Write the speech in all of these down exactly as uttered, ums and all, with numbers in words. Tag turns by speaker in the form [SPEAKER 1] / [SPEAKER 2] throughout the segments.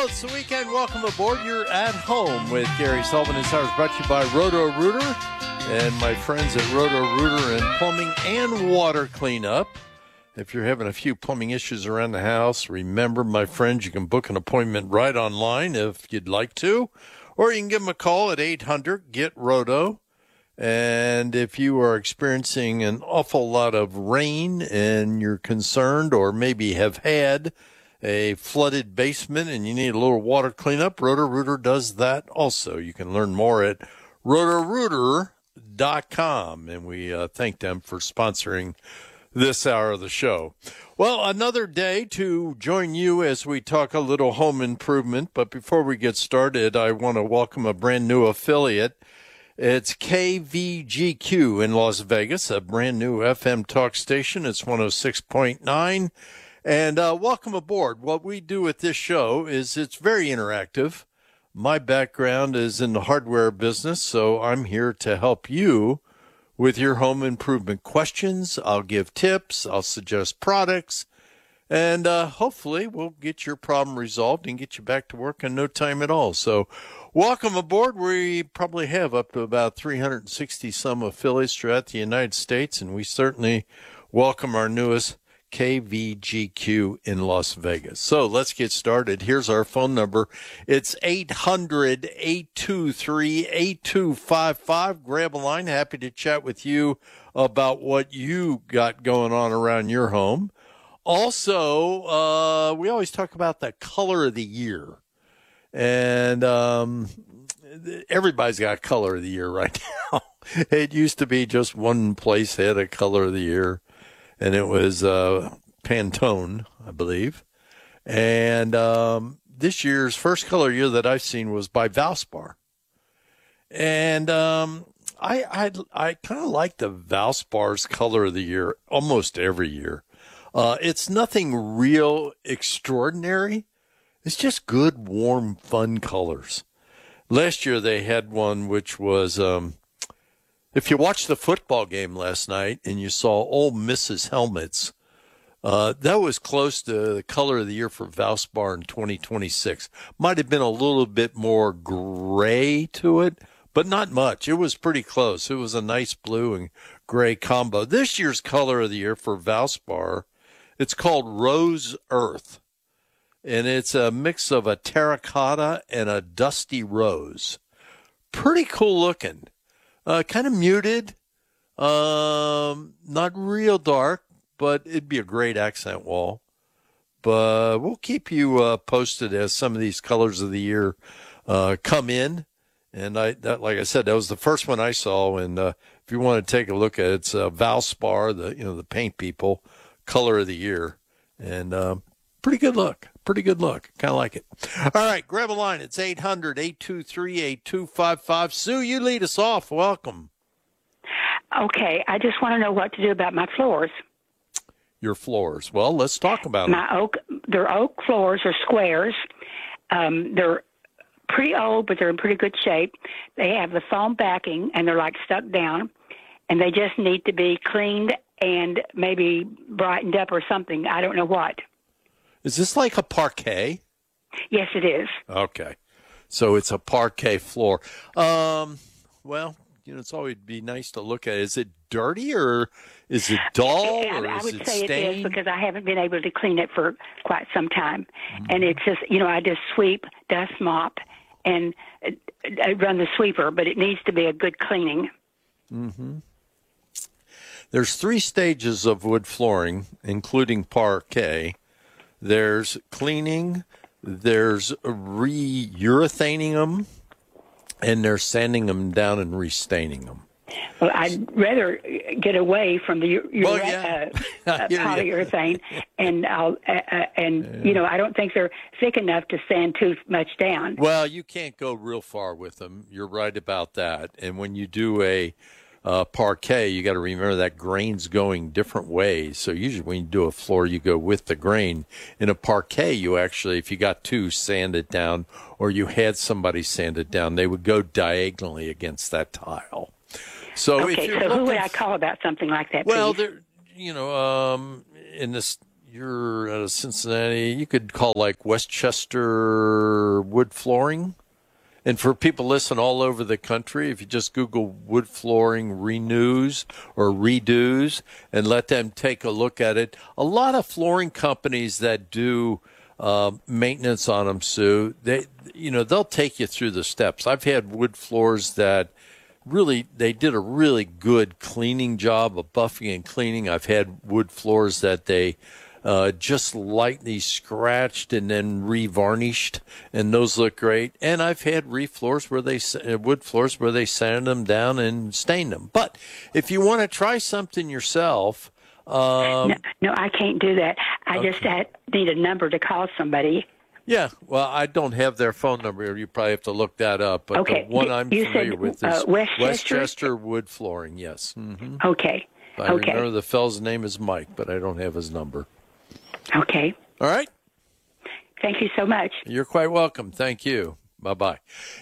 [SPEAKER 1] Well, it's the weekend. Welcome aboard. You're at home with Gary Sullivan. This hour is brought to you by Roto-Rooter and my friends at Roto-Rooter and Plumbing and Water Cleanup. If you're having a few plumbing issues around the house, remember, my friends, you can book an appointment right online if you'd like to, or you can give them a call at eight hundred get roto. And if you are experiencing an awful lot of rain and you're concerned or maybe have had a flooded basement and you need a little water cleanup, Roto-Rooter does that also. You can learn more at roto rooter dot com, and we uh, thank them for sponsoring this hour of the show. Well, another day to join you as we talk a little home improvement. But before we get started, I want to welcome a brand new affiliate. It's K V G Q in Las Vegas, a brand new F M talk station. It's one oh six point nine. And uh, welcome aboard. What we do with this show is it's very interactive. My background is in the hardware business, so I'm here to help you with your home improvement questions. I'll give tips, I'll suggest products, and uh, hopefully we'll get your problem resolved and get you back to work in no time at all. So welcome aboard. We probably have up to about three hundred sixty some affiliates throughout the United States, and we certainly welcome our newest K V G Q in Las Vegas. So let's get started. Here's our phone number. It's eight hundred, eight two three, eight two five five. Grab a line. Happy to chat with you about what you got going on around your home. Also, uh, we always talk about the color of the year. And um, everybody's got color of the year right now. It used to be just one place had a color of the year. And it was uh, Pantone, I believe. And um, this year's first color year that I've seen was by Valspar. And um, I I, I kind of like the Valspar's color of the year almost every year. Uh, it's nothing real extraordinary. It's just good, warm, fun colors. Last year they had one which was... Um, If you watched the football game last night and you saw Ole Miss's helmets, uh, that was close to the color of the year for Valspar in twenty twenty-six. Might have been a little bit more gray to it, but not much. It was pretty close. It was a nice blue and gray combo. This year's color of the year for Valspar, it's called Rose Earth, and it's a mix of a terracotta and a dusty rose. Pretty cool looking. Uh, kind of muted, um, not real dark, but it'd be a great accent wall. But we'll keep you uh, posted as some of these colors of the year uh, come in. And I, that, like I said, that was the first one I saw. And uh, if you want to take a look at it, it's uh, Valspar, the you know the paint people, color of the year, and uh, pretty good look. Pretty good look. Kind of like it. All right, grab a line. It's eight hundred, eight two three, eight two five five. Sue, you lead us off. Welcome.
[SPEAKER 2] Okay, I just want to know what to do about my floors.
[SPEAKER 1] Your floors. Well, let's talk about
[SPEAKER 2] my them. oak. They're oak floors or squares. Um, they're pretty old, but they're in pretty good shape. They have the foam backing, and they're like stuck down, and they just need to be cleaned and maybe brightened up or something. I don't know what.
[SPEAKER 1] Is this like a parquet?
[SPEAKER 2] Yes, it is.
[SPEAKER 1] Okay. So it's a parquet floor. Um, well, you know, it's always be nice to look at. Is it dirty or is it dull or
[SPEAKER 2] I, I
[SPEAKER 1] is
[SPEAKER 2] would
[SPEAKER 1] it
[SPEAKER 2] say
[SPEAKER 1] stained?
[SPEAKER 2] it is because I haven't been able to clean it for quite some time. Mm-hmm. And it's just, you know, I just sweep, dust mop, and I run the sweeper, but it needs to be a good cleaning.
[SPEAKER 1] Mm-hmm. There's three stages of wood flooring, including parquet. There's cleaning, there's re-urethaning them, and there's sanding them down and restaining them.
[SPEAKER 2] Well, I'd rather get away from the ure-
[SPEAKER 1] well, yeah.
[SPEAKER 2] uh, uh, polyurethane, and I'll, uh, uh, and yeah. you know, I don't think they're thick enough to sand too much down.
[SPEAKER 1] Well, you can't go real far with them. You're right about that. And when you do a Uh, parquet, you got to remember that grain's going different ways. So usually when you do a floor, you go with the grain. In a parquet, you actually, if you got to sand it down or you had somebody sand it down, they would go diagonally against that tile. So
[SPEAKER 2] okay,
[SPEAKER 1] if you're
[SPEAKER 2] so
[SPEAKER 1] looking,
[SPEAKER 2] who would I call about something like that,
[SPEAKER 1] well,
[SPEAKER 2] please?
[SPEAKER 1] there, you know, um, in this, you're out of Cincinnati, you could call like Westchester Wood Flooring. And for people listening all over the country, if you just Google wood flooring renews or redos and let them take a look at it, a lot of flooring companies that do uh, maintenance on them, Sue, they, you know, they'll take you through the steps. I've had wood floors that really, they did a really good cleaning job of buffing and cleaning. I've had wood floors that they Uh, just lightly scratched and then revarnished, and those look great. And I've had re floors where they wood floors where they sanded them down and stained them. But if you want to try something yourself, um,
[SPEAKER 2] no, no, I can't do that. I
[SPEAKER 1] okay.
[SPEAKER 2] just had, need a number to call somebody.
[SPEAKER 1] Yeah, well, I don't have their phone number. You probably have to look that up. But
[SPEAKER 2] okay.
[SPEAKER 1] the one I'm
[SPEAKER 2] you
[SPEAKER 1] familiar
[SPEAKER 2] said,
[SPEAKER 1] with is
[SPEAKER 2] uh, Westchester?
[SPEAKER 1] Westchester Wood Flooring. Yes. Mm-hmm.
[SPEAKER 2] Okay.
[SPEAKER 1] I
[SPEAKER 2] okay.
[SPEAKER 1] remember the fellow's name is Mike, but I don't have his number.
[SPEAKER 2] Okay.
[SPEAKER 1] All right.
[SPEAKER 2] Thank you so much.
[SPEAKER 1] You're quite welcome. Thank you. Bye-bye.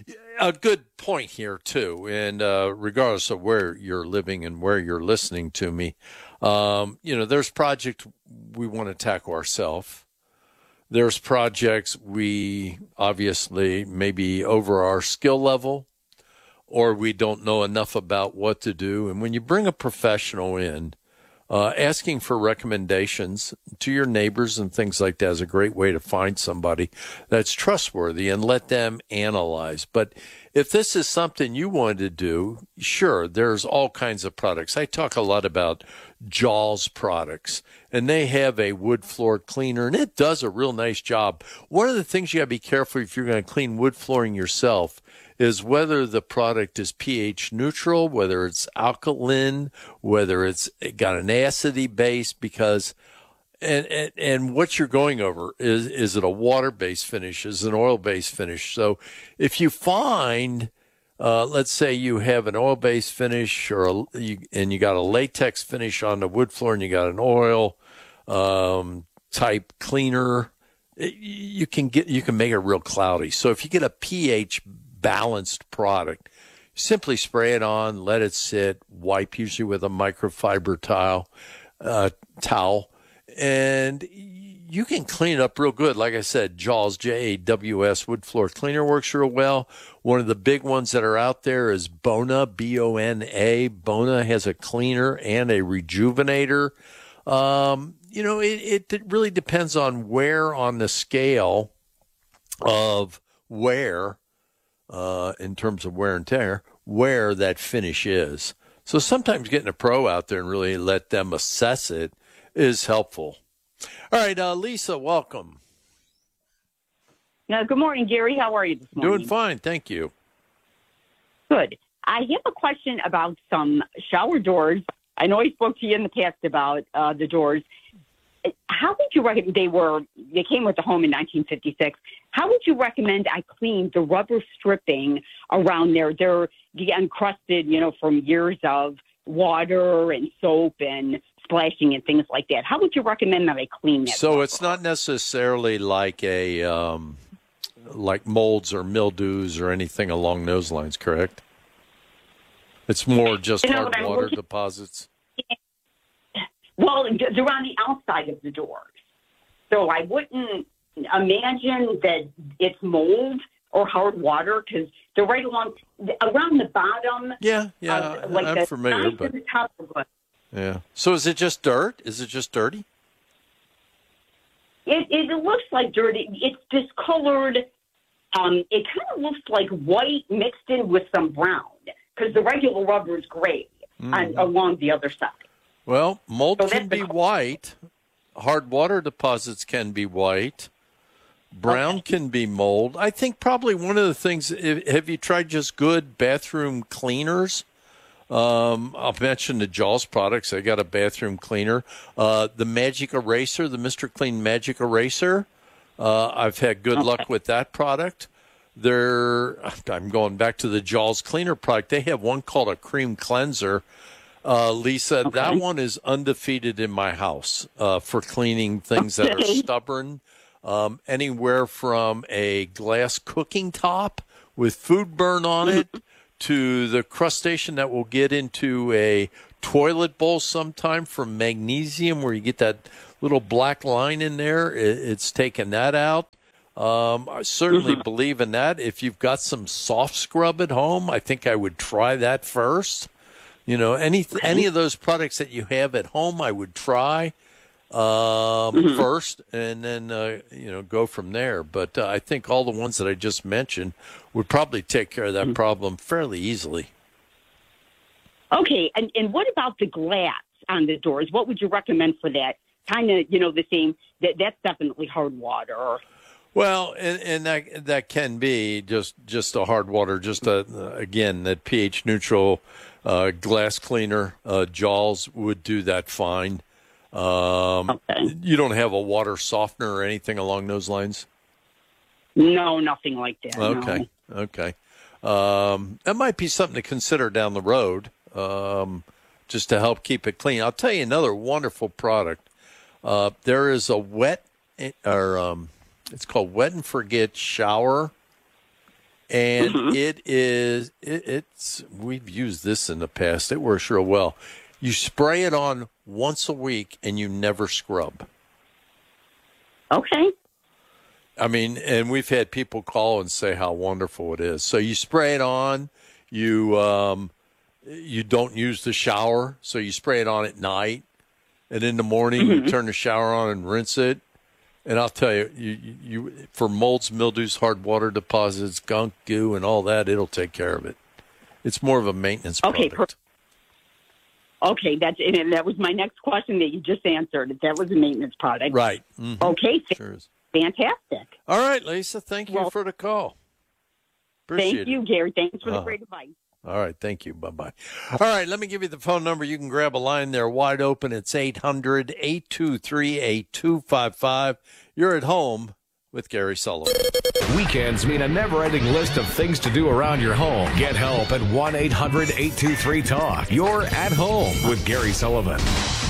[SPEAKER 1] A good point here, too, and uh, regardless of where you're living and where you're listening to me, um, you know, there's projects we want to tackle ourselves. There's projects we obviously maybe over our skill level or we don't know enough about what to do. And when you bring a professional in, Uh, asking for recommendations to your neighbors and things like that is a great way to find somebody that's trustworthy and let them analyze. But if this is something you want to do, sure, there's all kinds of products. I talk a lot about Jaws products, and they have a wood floor cleaner, and it does a real nice job. One of the things you got to be careful if you're going to clean wood flooring yourself is whether the product is pH neutral, whether it's alkaline, whether it's got an acidity base, because and, and and what you're going over is is it a water-based finish, is it an oil-based finish? So if you find, uh, let's say you have an oil-based finish or a, you, and you got a latex finish on the wood floor and you got an oil um, type cleaner, it, you can get you can make it real cloudy. So if you get a pH balanced product, simply spray it on, let it sit, wipe usually with a microfiber towel, uh, towel, and you can clean it up real good. Like I said, Jaws, J A W S wood floor cleaner works real well. One of the big ones that are out there is Bona, B O N A. Bona has a cleaner and a rejuvenator. Um, you know, it, it really depends on where on the scale of where Uh, in terms of wear and tear, where that finish is. So sometimes getting a pro out there and really let them assess it is helpful. All right, uh, Lisa, welcome.
[SPEAKER 3] No, good morning, Gary. How are you this morning?
[SPEAKER 1] Doing fine, thank you.
[SPEAKER 3] Good. I have a question about some shower doors. I know I spoke to you in the past about uh, the doors. How would you recommend, they were, they came with the home in nineteen fifty-six. How would you recommend I clean the rubber stripping around there? They're encrusted, you know, from years of water and soap and splashing and things like that. How would you recommend that I clean that?
[SPEAKER 1] So
[SPEAKER 3] rubber?
[SPEAKER 1] It's not necessarily like a, um, like molds or mildews or anything along those lines, correct? It's more just
[SPEAKER 3] you know,
[SPEAKER 1] hard water
[SPEAKER 3] looking-
[SPEAKER 1] deposits.
[SPEAKER 3] Well, they're on the outside of the doors. So I wouldn't imagine that it's mold or hard water because they're right along, around the bottom.
[SPEAKER 1] Yeah, yeah,
[SPEAKER 3] uh, like
[SPEAKER 1] I'm
[SPEAKER 3] the
[SPEAKER 1] familiar.
[SPEAKER 3] sides
[SPEAKER 1] But
[SPEAKER 3] of the top of it.
[SPEAKER 1] yeah. So is it just dirt? Is it just dirty?
[SPEAKER 3] It, it looks like dirty. It's discolored. Um, it kind of looks like white mixed in with some brown because the regular rubber is gray
[SPEAKER 1] Mm-hmm.
[SPEAKER 3] on, along the other side.
[SPEAKER 1] Well, mold
[SPEAKER 3] So
[SPEAKER 1] can
[SPEAKER 3] that's
[SPEAKER 1] be
[SPEAKER 3] the-
[SPEAKER 1] white. Hard water deposits can be white. Brown
[SPEAKER 3] Okay.
[SPEAKER 1] can be mold. I think probably one of the things, if- have you tried just good bathroom cleaners? Um, I'll mention the Jaws products. They got a bathroom cleaner. Uh, the Magic Eraser, the Mister Clean Magic Eraser. Uh, I've had good
[SPEAKER 3] Okay.
[SPEAKER 1] luck with that product. They're, I'm going back to the Jaws cleaner product. They have one called a cream cleanser. Uh, Lisa,
[SPEAKER 3] Okay.
[SPEAKER 1] that one is undefeated in my house uh, for cleaning things that are
[SPEAKER 3] Okay.
[SPEAKER 1] stubborn. Um, anywhere from a glass cooking top with food burn on it to the crustacean that will get into a toilet bowl sometime from magnesium, where you get that little black line in there. It, it's taken that out. Um, I certainly mm-hmm. believe in that. If you've got some soft scrub at home, I think I would try that first. You know, any okay. any of those products that you have at home, I would try um, mm-hmm. first, and then uh, you know go from there. But uh, I think all the ones that I just mentioned would probably take care of that mm-hmm. problem fairly easily.
[SPEAKER 3] Okay, and, and what about the glass on the doors? What would you recommend for that? Kind of, you know, the same, that, that's definitely hard water.
[SPEAKER 1] Well, and, and that that can be just, just a hard water, just, a, again, that pH neutral uh, glass cleaner. Uh, Jaws would do that fine. Um, okay. You don't have a water softener or anything along those lines?
[SPEAKER 3] No, nothing like that.
[SPEAKER 1] Okay,
[SPEAKER 3] no.
[SPEAKER 1] okay. Um, that might be something to consider down the road. Um, just to help keep it clean. I'll tell you another wonderful product. Uh, there is a wet, or um, it's called Wet and Forget shower, and mm-hmm. it is it, it's we've used this in the past. It works real well. You spray it on once a week, and you never scrub.
[SPEAKER 3] Okay.
[SPEAKER 1] I mean, and we've had people call and say how wonderful it is. So you spray it on, you. Um, You don't use the shower, so you spray it on at night, and in the morning mm-hmm. you turn the shower on and rinse it. And I'll tell you, you, you for molds, mildews, hard water deposits, gunk, goo, and all that, it'll take care of it. It's more of a maintenance
[SPEAKER 3] okay,
[SPEAKER 1] product.
[SPEAKER 3] Per- okay, that's and that was my next question that you just answered. That was a maintenance product,
[SPEAKER 1] right? Mm-hmm.
[SPEAKER 3] Okay,
[SPEAKER 1] sure is.
[SPEAKER 3] Fantastic.
[SPEAKER 1] All right, Lisa, thank you well, for the call. Appreciate
[SPEAKER 3] thank you,
[SPEAKER 1] it.
[SPEAKER 3] Gary. Thanks for the
[SPEAKER 1] uh,
[SPEAKER 3] great advice.
[SPEAKER 1] All right, thank you. Bye-bye. All right, let me give you the phone number. You can grab a line there wide open. It's eight hundred, eight two three, eight two five five. You're at home with Gary Sullivan.
[SPEAKER 4] Weekends mean a never-ending list of things to do around your home. Get help at one eight hundred, eight two three, talk. You're at home with Gary Sullivan.